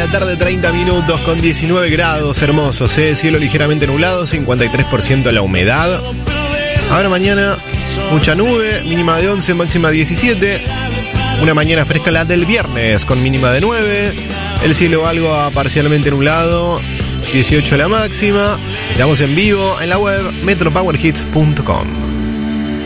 la tarde, 30 minutos con 19 grados, hermosos, cielo ligeramente nublado, 53% la humedad. Ahora mañana, mucha nube, mínima de 11, máxima 17. Una mañana fresca la del viernes, con mínima de 9. El cielo algo parcialmente nublado, 18 la máxima. Estamos en vivo en la web metropowerhits.com.